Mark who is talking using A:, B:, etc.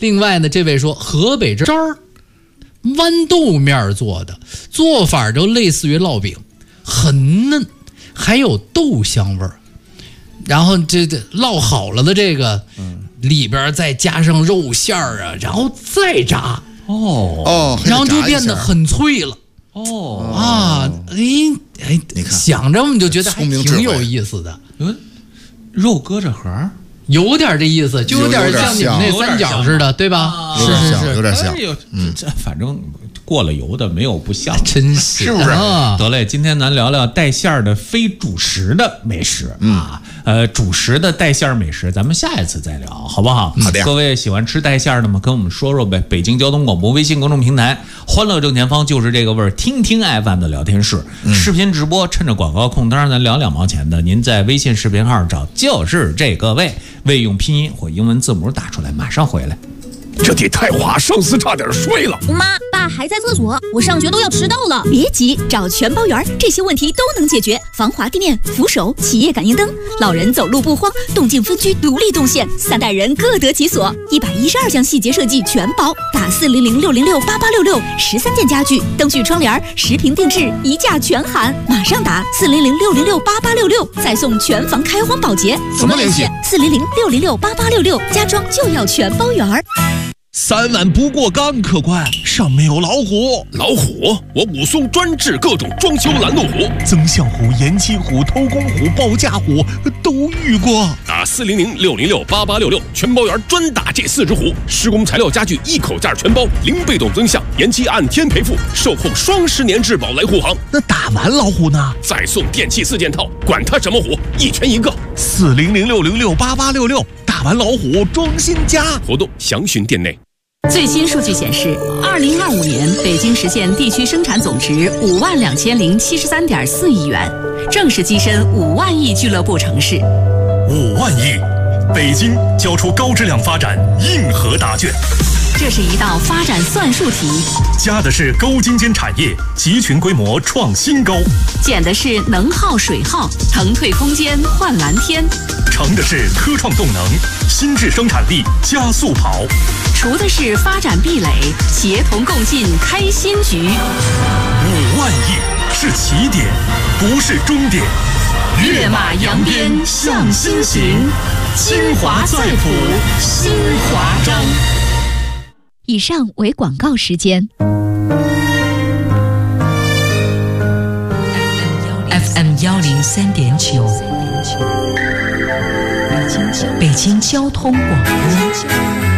A: 另外呢，这位说河北这儿豌豆面做的，做法就类似于烙饼，很嫩，还有豆香味儿。然后这烙好了的这个，里边再加上肉馅儿啊，然后再炸然后就变得很脆了。你看想着我们就觉得还挺有意思的。
B: 肉搁着盒。
A: 有点这意思，就有点像你们那三角似的，对吧？是，
C: 有点像。
B: 这反正过了油的没有不像，
A: 真是
B: 不是？得嘞，今天咱聊聊带馅儿的非主食的美食啊。主食的带馅儿美食，咱们下一次再聊，好不好？
C: 好的。
B: 各位喜欢吃带馅儿的吗？跟我们说说呗。北京交通广播微信公众平台“欢乐正前方”就是这个味儿，听听爱饭的聊天室，视频直播，趁着广告空当然咱聊2毛钱的，您在微信视频号找就是这个位，未用拼音或英文字母打出来，马上回来。
D: 这地太滑，上司差点摔了。
E: 妈，爸还在厕所，我上学都要迟到了。
F: 别急，找全包园，这些问题都能解决。防滑地面、扶手、企业感应灯，老人走路不慌，动静分区独立动线，3代人各得其所。112项细节设计全包，打400-606-8866，13件家具、灯具、窗帘，10平定制，一价全含。马上打400-606-8866，再送全房开荒保洁。
D: 怎么联系
F: ？400-606-8866，家装就要全包园。
D: 3万不过岗，客官，上面有老虎。老虎？我武松专治各种装修拦路虎，增项虎、延期虎、偷工虎、报价虎都遇过。打400-606-8866，全包园专打这4只虎。施工材料家具一口价全包，零被动增项，延期按天赔付，售后双10年质保来护航。那打完老虎呢？再送电器4件套，管它什么虎，一拳一个。400-606-8866，打完老虎装新家。活动详询店内。
G: 最新数据显示，2025年北京实现地区生产总值52073.4亿元，正式跻身5万亿俱乐部城市。
D: 5万亿，北京交出高质量发展硬核答卷。
G: 这是一道发展算术题，
D: 加的是高精尖产业，集群规模创新高；
G: 减的是能耗水耗，腾退空间换蓝天；
D: 乘的是科创动能，新质生产力加速跑；
G: 除的是发展壁垒，协同共进开新局。
D: 5万亿是起点，不是终点。
G: 跃马扬鞭向新行，精华再谱新华章。
F: 以上为广告时间。
H: FM 103.9，北京交通广播。